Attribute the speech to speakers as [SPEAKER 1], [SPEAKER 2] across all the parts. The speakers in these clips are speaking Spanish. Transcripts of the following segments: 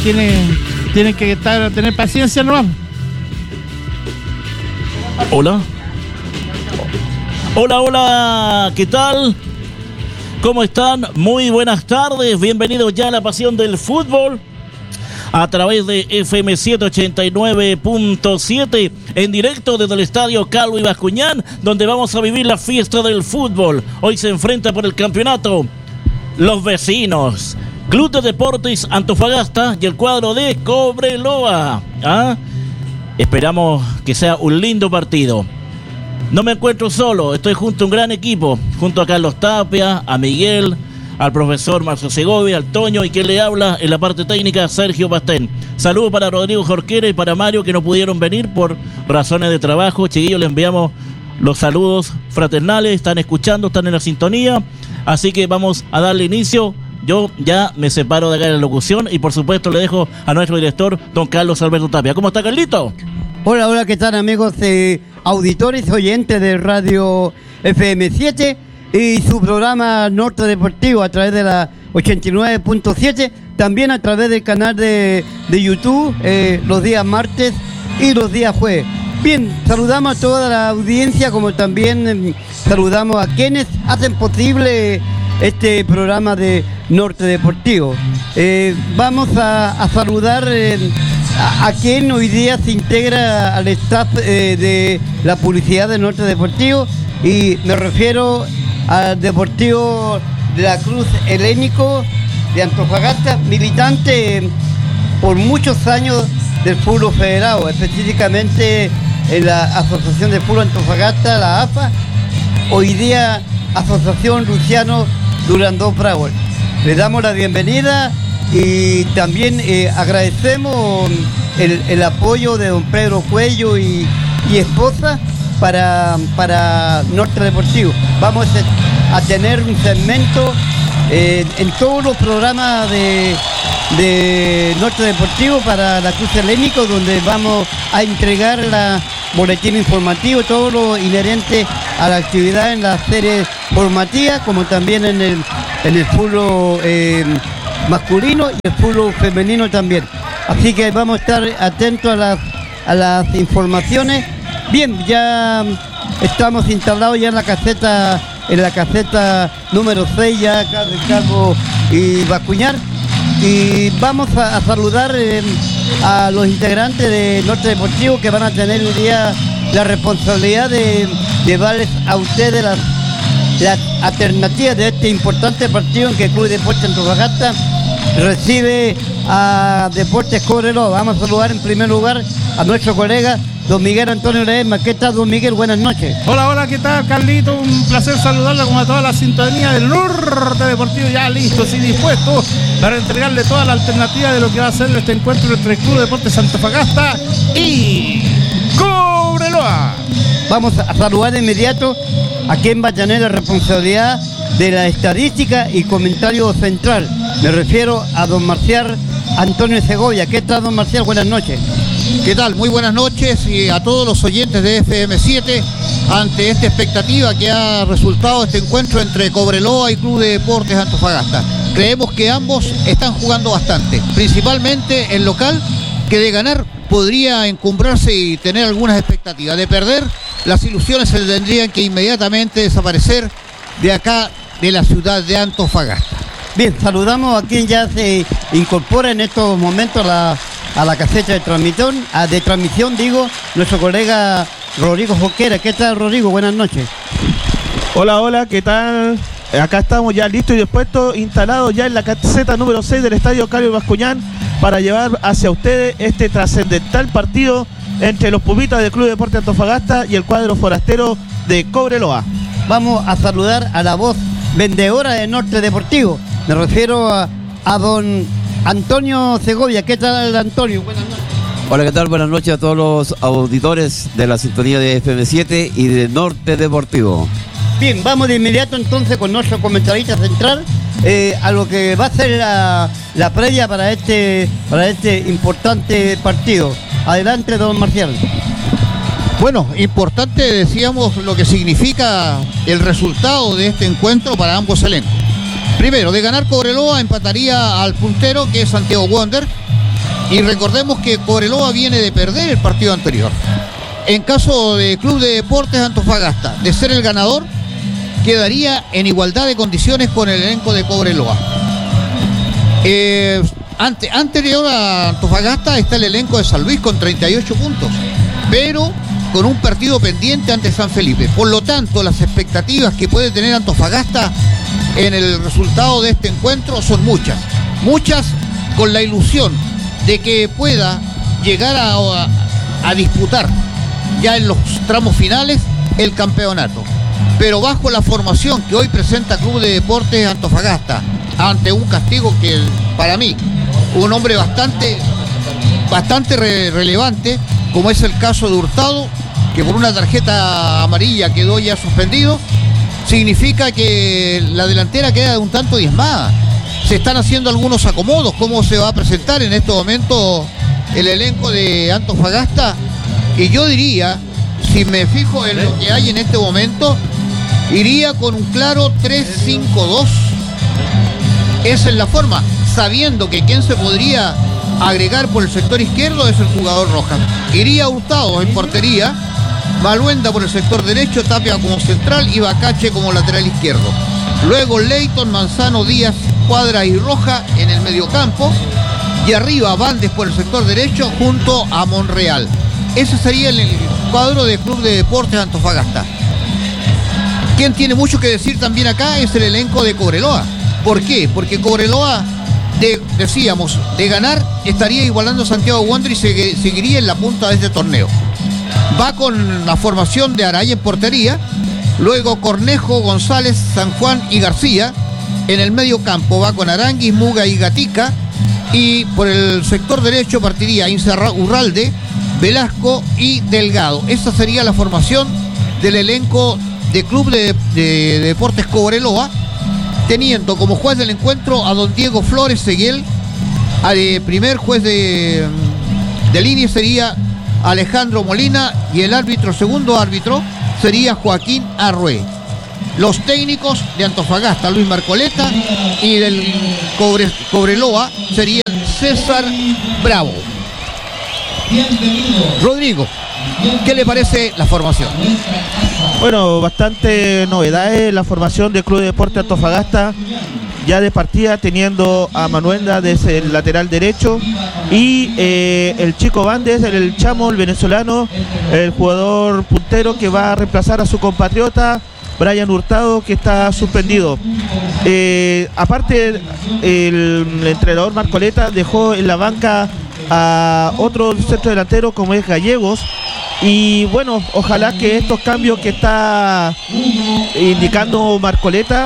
[SPEAKER 1] tienen que tener paciencia nomás.
[SPEAKER 2] Hola. Hola, ¿qué tal? ¿Cómo están? Muy buenas tardes, bienvenidos ya a la pasión del fútbol a través de FM 789.7 en directo desde el estadio Calvo y Bascuñán, donde vamos a vivir la fiesta del fútbol. Hoy se enfrenta por el campeonato los vecinos, Club de Deportes Antofagasta y el cuadro de Cobreloa. Esperamos que sea un lindo partido. No me encuentro solo, estoy junto a un gran equipo, junto a Carlos Tapia, a Miguel, al profesor Marcio Segovia, al Toño y quien le habla en la parte técnica, Sergio Pastén. Saludos para Rodrigo Jorquera y para Mario, que no pudieron venir por razones de trabajo. Chiquillos, les enviamos los saludos fraternales, están escuchando, están en la sintonía, así que vamos a darle inicio. Yo ya me separo de acá de la locución y por supuesto le dejo a nuestro director, don Carlos Alberto Tapia. ¿Cómo está, Carlito?
[SPEAKER 3] Hola, ¿qué tal, amigos auditores, oyentes de Radio FM7 y su programa Norte Deportivo a través de la 89.7, también a través del canal de YouTube los días martes y los días jueves. Bien, saludamos a toda la audiencia, como también saludamos a quienes hacen posible este programa de Norte Deportivo. Vamos a saludar a quien hoy día se integra al staff de la publicidad de Norte Deportivo, y me refiero al Deportivo de la Cruz Helénico de Antofagasta, militante por muchos años del fútbol federado, específicamente en la Asociación de Fútbol Antofagasta, la AFA, hoy día Asociación Luciano Durandó Bravo. Le damos la bienvenida y también agradecemos el apoyo de don Pedro Cuello y esposa para Norte Deportivo. Vamos a tener un segmento en todos los programas de Norte Deportivo para la Cruz Helénico, donde vamos a entregar la boletín informativo, todo lo inherente a la actividad en las series formativas, como también en el fútbol masculino y el fútbol femenino también. Así que vamos a estar atentos a las informaciones. Bien, ya estamos instalados ya en la caseta número 6, ya acá de Calvo y Bascuñán, y vamos a saludar a los integrantes de Norte Deportivo, que van a tener hoy día la responsabilidad de llevarles a ustedes las alternativas de este importante partido en que el Club de Deportes Antofagasta recibe a Deportes Cobreloa. Vamos a saludar en primer lugar a nuestro colega don Miguel Antonio Ledesma. ¿Qué tal, don Miguel? Buenas noches.
[SPEAKER 1] Hola, ¿qué tal, Carlito? Un placer saludarlo, como a toda la sintonía del Norte Deportivo, ya listos y dispuestos para entregarle toda la alternativa de lo que va a ser este encuentro entre el Club de Deportes Antofagasta y Cobreloa.
[SPEAKER 3] Vamos a saludar de inmediato a quien va a tener la responsabilidad de la estadística y comentario central. Me refiero a don Marcial Antonio Segovia. ¿Qué tal, don Marcial? Buenas noches.
[SPEAKER 4] ¿Qué tal? Muy buenas noches y a todos los oyentes de FM7 ante esta expectativa que ha resultado este encuentro entre Cobreloa y Club de Deportes Antofagasta. Creemos que ambos están jugando bastante, principalmente el local, que de ganar podría encumbrarse y tener algunas expectativas. De perder, las ilusiones se tendrían que inmediatamente desaparecer de acá, de la ciudad de Antofagasta.
[SPEAKER 3] Bien, saludamos a quien ya se incorpora en estos momentos a la caseta de transmisión, nuestro colega Rodrigo Jorquera. ¿Qué tal, Rodrigo? Buenas noches.
[SPEAKER 5] Hola, ¿qué tal? Acá estamos ya listos y dispuestos, instalados ya en la caseta número 6 del estadio Calvo y Bascuñán, para llevar hacia ustedes este trascendental partido entre los pumitas del Club de Deportes Antofagasta y el cuadro forastero de Cobreloa.
[SPEAKER 3] Vamos a saludar a la voz vendedora de Norte Deportivo. Me refiero a don Antonio Segovia. ¿Qué tal, Antonio? Buenas noches.
[SPEAKER 6] Hola, ¿qué tal? Buenas noches a todos los auditores de la sintonía de FM7 y de Norte Deportivo.
[SPEAKER 3] Bien, vamos de inmediato entonces con nuestro comentarista central a lo que va a ser la previa para este importante partido. Adelante, don Marcial.
[SPEAKER 4] Bueno, importante, decíamos, lo que significa el resultado de este encuentro para ambos elencos. Primero, de ganar Cobreloa empataría al puntero, que es Santiago Wander, Y recordemos que Cobreloa viene de perder el partido anterior. En caso de Club de Deportes Antofagasta, de ser el ganador, quedaría en igualdad de condiciones con el elenco de Cobreloa. Anterior a Antofagasta está el elenco de San Luis con 38 puntos, pero con un partido pendiente ante San Felipe. Por lo tanto, las expectativas que puede tener Antofagasta en el resultado de este encuentro son muchas. Muchas con la ilusión de que pueda llegar a disputar ya en los tramos finales el campeonato. Pero bajo la formación que hoy presenta Club de Deportes Antofagasta, ante un castigo que para mí, un hombre bastante relevante, como es el caso de Hurtado, que por una tarjeta amarilla quedó ya suspendido, significa que la delantera queda un tanto diezmada. Se están haciendo algunos acomodos. ¿Cómo se va a presentar en este momento el elenco de Antofagasta? Y yo diría, si me fijo en lo que hay en este momento, iría con un claro 3-5-2. Esa es la forma, sabiendo que quien se podría agregar por el sector izquierdo es el jugador Rojas. Iría Hurtado en portería, Maluenda por el sector derecho, Tapia como central y Bacache como lateral izquierdo. Luego Leighton, Manzano, Díaz, Cuadra y Roja en el mediocampo. Y arriba Bandes por el sector derecho junto a Monreal. Ese sería el cuadro del Club de Deportes Antofagasta. Quien tiene mucho que decir también acá es el elenco de Cobreloa. ¿Por qué? Porque Cobreloa, decíamos, de ganar estaría igualando a Santiago Wander y seguiría en la punta de este torneo. Va con la formación de Araya en portería, luego Cornejo, González, San Juan y García. En el medio campo va con Aranguis, Muga y Gatica. Y por el sector derecho partiría Urralde, Velasco y Delgado. Esa sería la formación del elenco de Club de Deportes Cobreloa, teniendo como juez del encuentro a don Diego Flores Seguel. Al primer juez de línea sería Alejandro Molina y el segundo árbitro sería Joaquín Arrué. Los técnicos de Antofagasta, Luis Marcoleta, y del Cobreloa serían César Bravo. Rodrigo, ¿qué le parece la formación?
[SPEAKER 5] Bueno, bastante novedades la formación del Club de Deportes Antofagasta, ya de partida teniendo a Manuenda desde el lateral derecho y el Chico Bandes, el chamo, el venezolano, el jugador puntero que va a reemplazar a su compatriota Brian Hurtado, que está suspendido. Aparte, el entrenador Marcoleta dejó en la banca a otro centro delantero como es Gallegos. Y bueno, ojalá que estos cambios que está indicando Marcoleta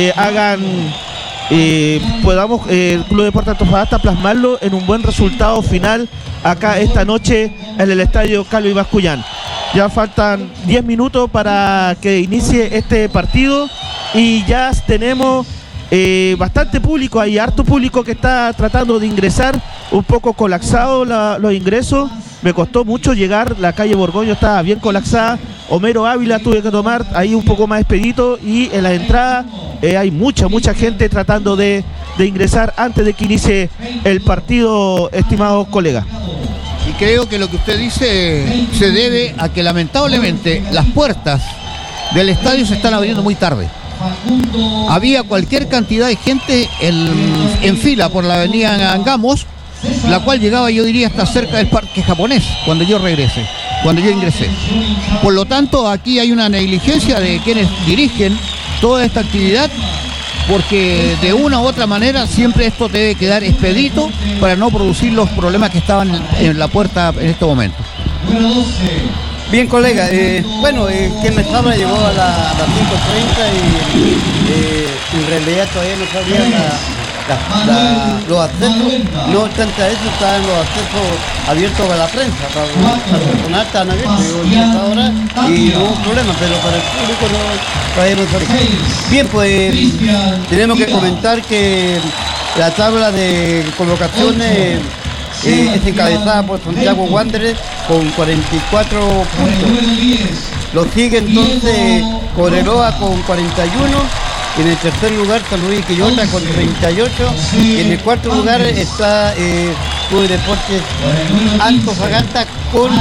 [SPEAKER 5] podamos el Club de Deportes Antofagasta plasmarlo en un buen resultado final acá esta noche en el estadio Carlos Ibascullán. Ya faltan 10 minutos para que inicie este partido y ya tenemos bastante público, hay harto público que está tratando de ingresar, un poco colapsado los ingresos. Me costó mucho llegar, la calle Borgoño estaba bien colapsada. Homero Ávila tuve que tomar ahí un poco más expedito y en la entrada hay mucha gente tratando de ingresar antes de que inicie el partido, estimados colegas.
[SPEAKER 4] Y creo que lo que usted dice se debe a que lamentablemente las puertas del estadio se están abriendo muy tarde. Había cualquier cantidad de gente en fila por la avenida Angamos, la cual llegaba, yo diría, hasta cerca del parque japonés cuando yo ingresé. Por lo tanto, aquí hay una negligencia de quienes dirigen toda esta actividad, porque de una u otra manera siempre esto debe quedar expedito para no producir los problemas que estaban en la puerta en este momento.
[SPEAKER 3] Bien, colega, quien me estaba llegó a las 5:30 y en realidad todavía no sabía los accesos. No obstante a eso, estaban los accesos abiertos para la prensa, para el personal estaban abiertos. Yo llegué ahora y no hubo problema, pero para el público todavía no sabía. Bien, pues tenemos que comentar que la tabla de colocaciones es encabezada por Santiago Wanderers con 44 puntos. Lo sigue entonces Cobreloa con 41 En el tercer lugar San Luis Quillota con 38. Y en el cuarto lugar está Club de Deportes Antofagasta con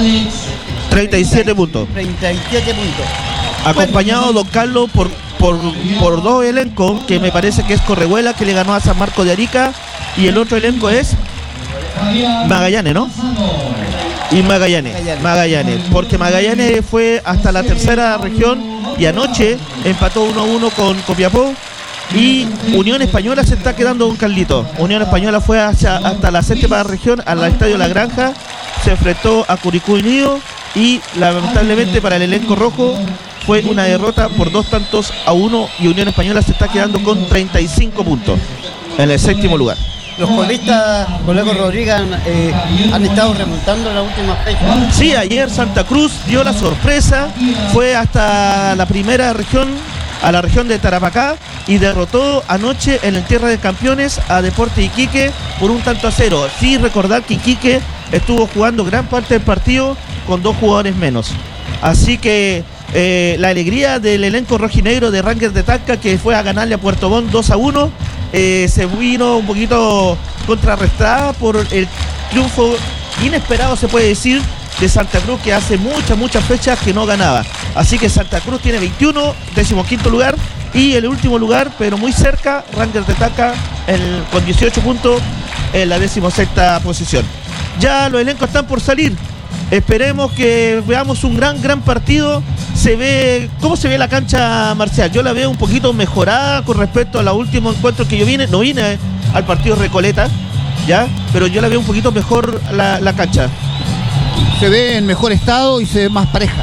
[SPEAKER 5] 37 puntos.
[SPEAKER 3] 37 puntos.
[SPEAKER 5] Acompañado Don Carlos por dos elencos, que me parece que es Correhuela, que le ganó a San Marcos de Arica, y el otro elenco es Magallanes, ¿no? Y Magallanes, porque Magallanes fue hasta la tercera región y anoche empató 1-1 con Copiapó. Y Unión Española se está quedando con Carlito. Unión Española fue hasta la séptima región, al estadio La Granja, se enfrentó a Curicó Unido y lamentablemente para el elenco rojo fue una derrota por 2-1 y Unión Española se está quedando con 35 puntos en el séptimo lugar.
[SPEAKER 3] Los colistas, colega Rodríguez, han estado remontando en la última fecha.
[SPEAKER 5] Sí, ayer Santa Cruz dio la sorpresa, fue hasta la primera región, a la región de Tarapacá, y derrotó anoche en el Tierra de Campeones a Deportes Iquique por 1-0. Sí, recordar que Iquique estuvo jugando gran parte del partido con 2 jugadores menos. Así que la alegría del elenco rojinegro de Rangers de Talca, que fue a ganarle a Puerto Montt 2-1, se vino un poquito contrarrestada por el triunfo inesperado, se puede decir, de Santa Cruz, que hace muchas fechas que no ganaba. Así que Santa Cruz tiene 21, 15º lugar, y el último lugar, pero muy cerca, Rangers de Talca con 18 puntos en la 16ª posición. Ya los elencos están por salir. Esperemos que veamos un gran partido. ¿Cómo se ve la cancha, Marcial? Yo la veo un poquito mejorada con respecto a los últimos encuentros que yo no vine al partido Recoleta, ¿ya? Pero yo la veo un poquito mejor la cancha.
[SPEAKER 4] Se ve en mejor estado y se ve más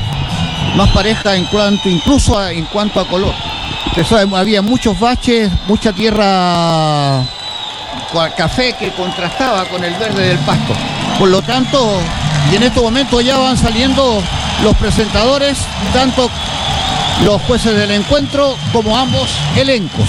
[SPEAKER 4] pareja incluso en cuanto a color. Había muchos baches, mucha tierra café que contrastaba con el verde del pasto. Por lo tanto, y en estos momentos ya van saliendo los presentadores, tanto los jueces del encuentro como ambos elencos.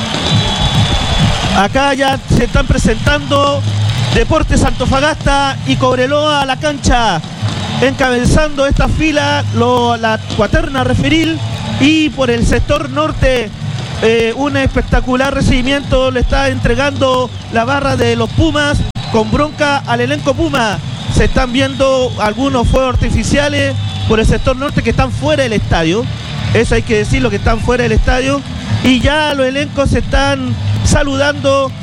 [SPEAKER 5] Acá ya se están presentando Deportes Antofagasta y Cobreloa a la cancha, encabezando esta fila la cuaterna referil, y por el sector norte un espectacular recibimiento le está entregando la barra de los Pumas con bronca al elenco Puma. Se están viendo algunos fuegos artificiales por el sector norte que están fuera del estadio, eso hay que decirlo, que están fuera del estadio, y ya los elencos se están saludando